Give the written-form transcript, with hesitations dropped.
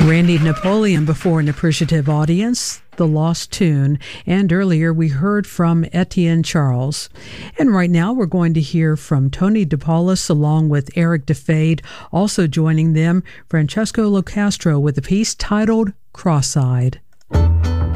Randy Napoleon before an appreciative audience, The Lost Tune, and earlier we heard from Etienne Charles. And right now we're going to hear from Tony DePaulus along with Eric DeFade, also joining them, Francesco Locastro with a piece titled Cross-Eyed.